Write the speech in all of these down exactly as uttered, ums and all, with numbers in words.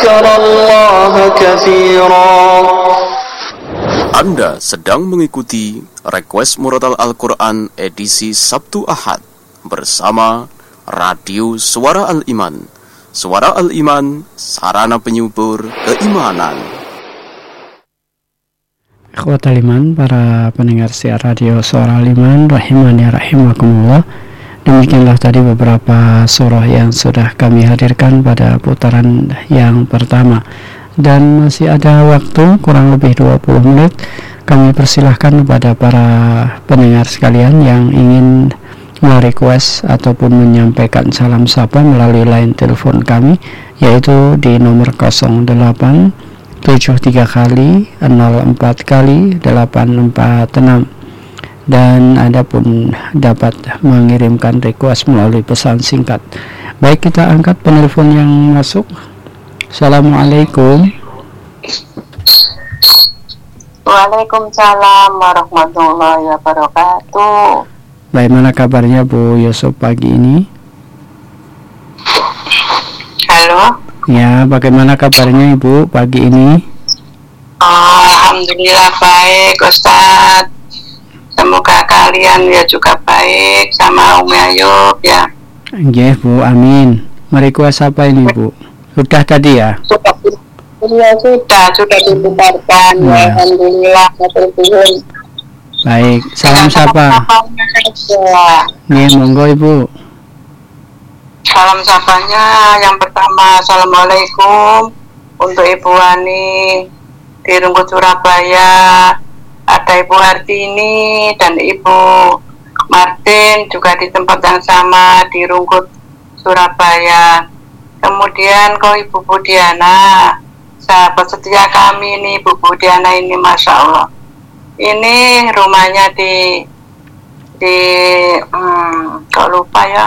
وذكر الله كثيرا. Anda sedang mengikuti Request Murotal Al-Quran edisi Sabtu Ahad bersama Radio Suara Al-Iman. Suara Al-Iman, sarana penyubur keimanan. Ikhwatal iman, para pendengar siar Radio Suara Al-Iman, rahimani rahimakumullah. Demikianlah tadi beberapa surah yang sudah kami hadirkan pada putaran yang pertama. Dan masih ada waktu kurang lebih dua puluh menit. Kami persilahkan kepada para pendengar sekalian yang ingin merequest ataupun menyampaikan salam sapa melalui line telepon kami, yaitu di nomor nol delapan tujuh tiga kali nol empat kali delapan empat enam, dan Anda pun dapat mengirimkan request melalui pesan singkat. Baik, kita angkat penelpon yang masuk. Assalamualaikum. Waalaikumsalam warahmatullahi wabarakatuh. Bagaimana kabarnya Bu Yusuf pagi ini? Halo. Ya, bagaimana kabarnya Ibu pagi ini? Alhamdulillah baik, Ustadz. Semoga kalian ya juga baik sama Umi Ayub ya. Nggih Bu, amin. Merequest apa ini Bu? Sudah tadi ya? Sudah, ya, sudah, sudah diputarkan. Ya. Alhamdulillah, matur. Baik, salam sapa. Nih, monggo Ibu. Salam sapanya yang pertama, Assalamualaikum untuk Ibu Wani di Rungkut Surabaya, ada Ibu Hartini dan Ibu Martin juga di tempat yang sama di Rungkut Surabaya. Kemudian kau Ibu Budiana, sahabat setia kami ini, Ibu Budiana ini, Masya Allah. Ini rumahnya di di hmm, kok lupa ya,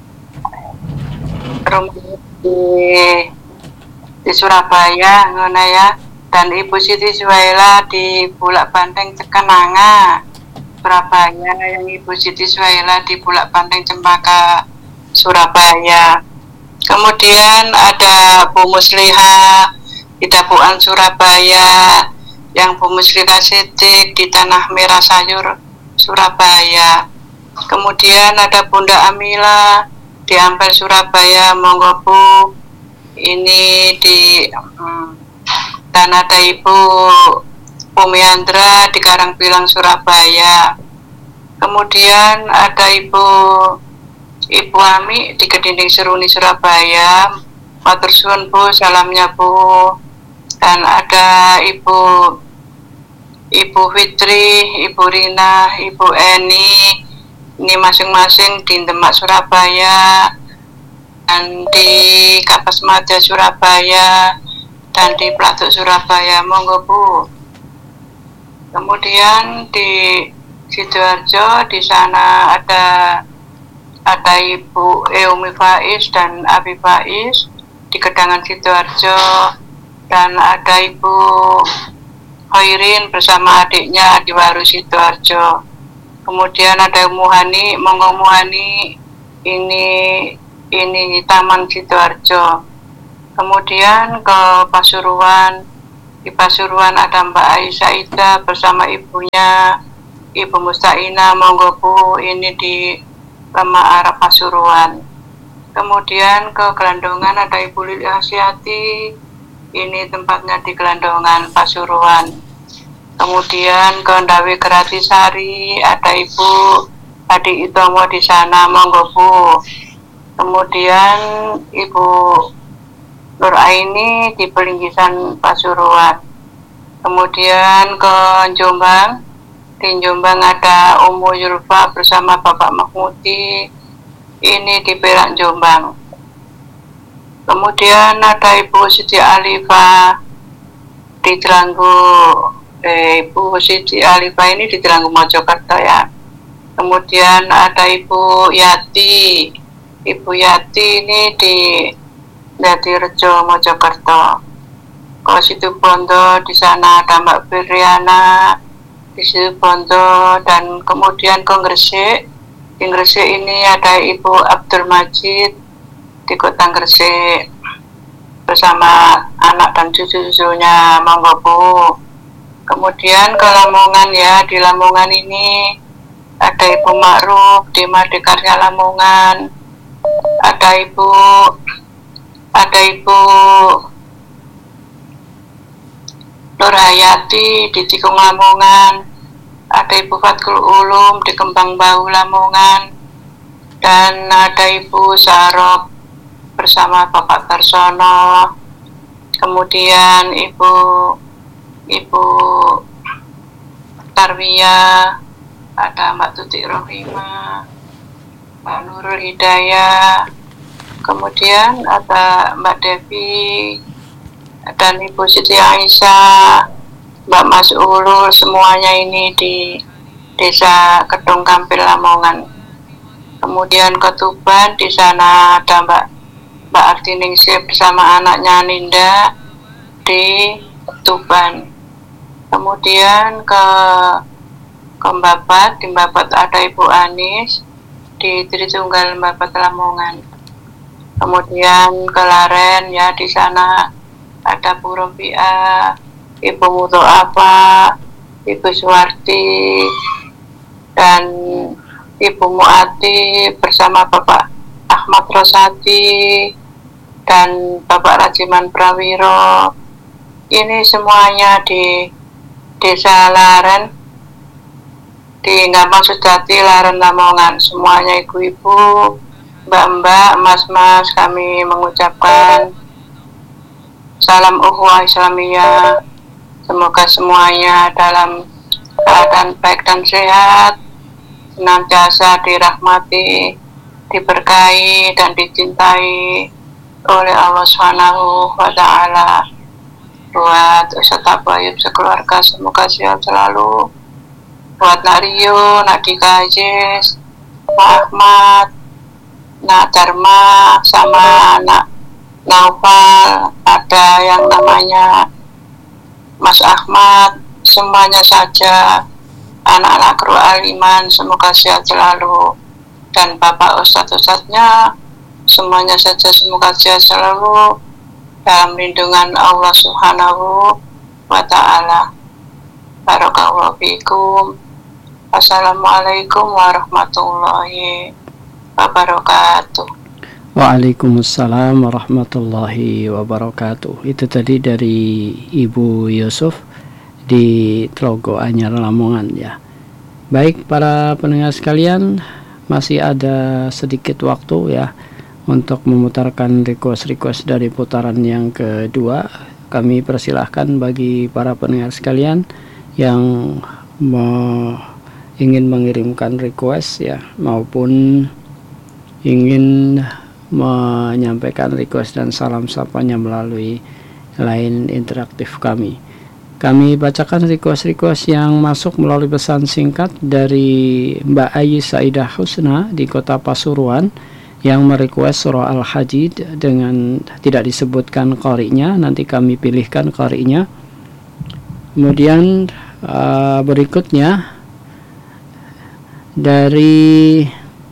rumahnya di di Surabaya, ngene ya. Dan Ibu Siti Suhaila di Bulak Banteng Cekenanga, Surabaya. Yang Ibu Siti Suhaila di Bulak Banteng Cempaka, Surabaya. Kemudian ada Bu Musliha di Dapuan Surabaya, yang Bu Musliha Sidik di Tanah Merah Sayur, Surabaya. Kemudian ada Bunda Amila di Ampel, Surabaya, monggo Bu. Ini di hmm, dan ada Ibu Pumiandra di Karangpilang, Surabaya. Kemudian ada Ibu Ibu Ami di Kedinding Seruni, Surabaya. Matur suwun Bu, salamnya Bu. Dan ada Ibu Ibu Fitri, Ibu Rina, Ibu Eni, ini masing-masing di Demak, Surabaya, dan di Kapas Madya, Surabaya, dan di Platuk, Surabaya, monggo Bu. Kemudian di Sidoarjo, di sana ada ada Ibu Eumi Faiz dan Abi Faiz di Gedangan Sidoarjo, dan ada Ibu Khairin bersama adiknya di Waru Sidoarjo. Kemudian ada Muhani, monggo Muhani, ini ini Taman Sidoarjo. Kemudian ke Pasuruan, di Pasuruan ada Mbak Aisyah Ida bersama ibunya, Ibu Mustaina, monggo Bu, ini di Lemah Arab Pasuruan. Kemudian ke Gelandongan ada Ibu Lili Asyati, ini tempatnya di Gelandongan, Pasuruan. Kemudian ke Ndawi Gratisari ada Ibu Adi Itomo di sana, monggo Bu. Kemudian Ibu Nur Aini di Pelinggisan, Pasuruan. Kemudian ke Jombang, di Jombang ada Umu Yulfa bersama Bapak Mahmudi, ini di Perak, Jombang. Kemudian ada Ibu Siti Alifah di Telanggu, eh, Ibu Siti Alifah ini di Telanggu Mojokerto ya. Kemudian ada Ibu Yati, Ibu Yati ini di Jatirejo, Mojokerto. Kalau Situbondo di sana ada Mbak Biriana di Situbondo, dan kemudian ke Gresik. Di Gresik ini ada Ibu Abdul Majid di Kota Gresik bersama anak dan cucu-cucunya, monggo Bu. Kemudian ke Lamongan ya, di Lamongan ini ada Ibu Ma'ruf di Mardikarya Lamongan, ada Ibu ada Ibu Nurhayati di Tikung Lamongan, ada Ibu Fatkul Ulum di Kembang Bau Lamongan, dan ada Ibu Sarop bersama Bapak Karsono, kemudian Ibu Ibu Tarwiyah, ada Mbak Tutik Rohimah, Mbak Nurul Hidayah, kemudian ada Mbak Devi dan Ibu Siti Aisyah, Mbak Mas Ulul, semuanya ini di Desa Kedung Kampil Lamongan. Kemudian ke Tuban, di sana ada Mbak Mbak Artiningsih bersama anaknya Ninda di Tuban. Kemudian ke ke Mbapat, di Mbapat ada Ibu Anis di Tritunggal Mbapat Lamongan. Kemudian ke Laren ya, di sana ada Bu Rofiah, Ibu Muto'afa, Ibu Suwarti, dan Ibu Muati bersama Bapak Ahmad Rosati dan Bapak Rajiman Prawiro. Ini semuanya di Desa Laren, di Gampang Sejati, Laren Lamongan. Semuanya ibu-ibu, mbak-mbak, mas-mas, kami mengucapkan salam ukhuwah Islamiyah. Semoga semuanya dalam keadaan baik dan sehat, senantiasa dirahmati, diberkahi dan dicintai oleh Allah Subhanahu wa Ta'ala. Buat Ustadz Abu Ayub sekeluarga semoga sehat selalu. Buat Nak Rio, Nak Dika Ajis, Pak Ahmad, Nak Dharma, sama Nak Naufal, ada yang namanya Mas Ahmad, semuanya saja anak-anak kru Aliman semoga sehat selalu, dan Bapak Ustadz-Ustadznya semuanya saja semoga sehat selalu dalam lindungan Allah Subhanahu wa Ta'ala. Barakallahu fikum. Assalamualaikum warahmatullahi wabarakatuh. Waalaikumsalam warahmatullahi wabarakatuh. Itu tadi dari Ibu Yusuf di Tlogo Anyar Lamongan ya. Baik para pendengar sekalian, masih ada sedikit waktu ya untuk memutarkan request-request dari putaran yang kedua. Kami persilahkan bagi para pendengar sekalian yang mau ingin mengirimkan request ya, maupun ingin menyampaikan request dan salam sapanya melalui line interaktif kami. Kami bacakan request-request yang masuk melalui pesan singkat dari Mbak Ayi Saidah Husna di Kota Pasuruan yang merequest surah Al-Hadid dengan tidak disebutkan qari'nya. Nanti kami pilihkan qari'nya. Kemudian uh, berikutnya dari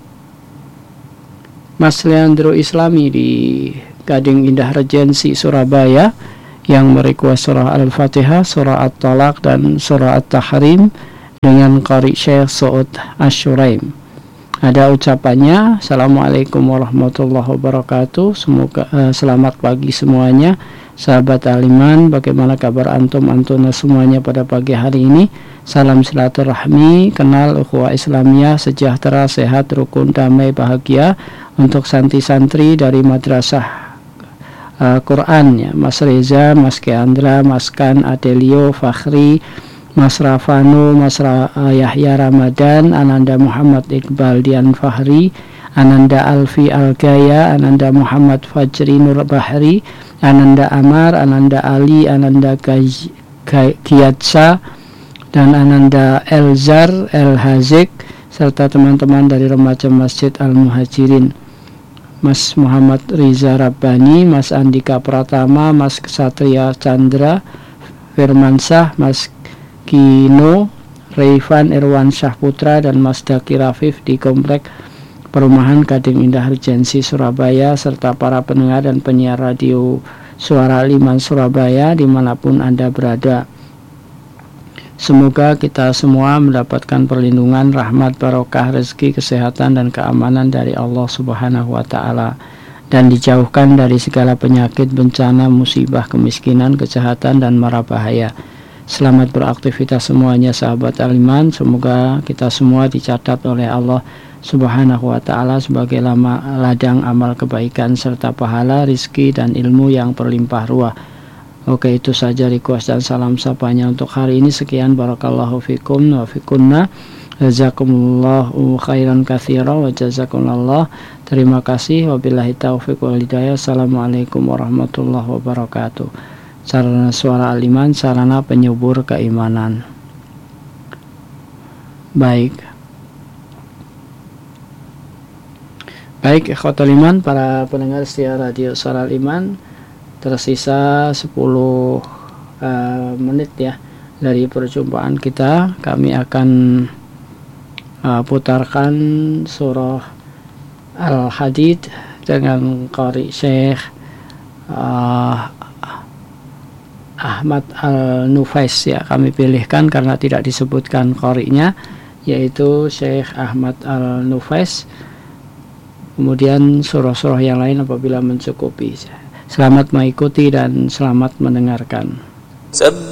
Mas Leandro Islami di Gading Indah Regency Surabaya yang merequest surah Al-Fatihah, surah At-Talaq dan surah At-Tahrim dengan qari Syekh Su'ud Asyuraim. Ada ucapannya, Assalamualaikum warahmatullahi wabarakatuh. Semoga uh, selamat pagi semuanya, sahabat Aliman. Bagaimana kabar antum antuna semuanya pada pagi hari ini? Salam silaturahmi, kenal ukhuwah Islamiyah, sejahtera, sehat, rukun, damai, bahagia untuk santri-santri dari madrasah uh, Quran ya. Mas Reza, Mas Keandra, Mas Kan, Adelio, Fakhri, Mas Rafano, Mas Ra- uh, Yahya Ramadan, Ananda Muhammad Iqbal Dian Fahri, Ananda Alfi Al-Gaya, Ananda Muhammad Fajri Nur Bahri, Ananda Amar, Ananda Ali, Ananda Giyatsa, dan Ananda Elzar El Hazik, serta teman-teman dari remaja Masjid Al-Muhajirin, Mas Muhammad Riza Rabbani, Mas Andika Pratama, Mas Kesatria Chandra Firmansah, Mas Kino, Reifan Irwan Syahputra, dan Mas Daki Rafif di Komplek Perumahan Gading Indah Regency Surabaya, serta para pendengar dan penyiar radio Suara Al-Iman Surabaya dimanapun Anda berada. Semoga kita semua mendapatkan perlindungan, rahmat, barokah, rezeki, kesehatan, dan keamanan dari Allah Subhanahu wa Ta'ala, dan dijauhkan dari segala penyakit, bencana, musibah, kemiskinan, kejahatan, dan mara bahaya. Selamat beraktivitas semuanya sahabat Al-Iman. Semoga kita semua dicatat oleh Allah Subhanahu wa Ta'ala sebagai lama, ladang amal kebaikan serta pahala, rizki, dan ilmu yang berlimpah ruah. Oke, itu saja request dan salam sapanya untuk hari ini. Sekian, barakallahu fikum wa fikunna, jazakumullahu khairan katsira wa jazakumullah. Terima kasih, wabillahi taufiq wal hidayah. Assalamualaikum warahmatullahi wabarakatuh. Sarana Suara Al-Iman, sarana penyubur keimanan. Baik Baik, ikhwatul iman, para pendengar setia radio Suara Al-Iman, tersisa sepuluh uh, menit ya dari perjumpaan kita. Kami akan uh, putarkan surah Al-Hadid dengan qari Syekh uh, Ahmad Al-Nufais ya. Kami pilihkan karena tidak disebutkan qari'nya, yaitu Syekh Ahmad Al-Nufais. Kemudian surah-surah yang lain apabila mencukupi. Selamat mengikuti dan selamat mendengarkan.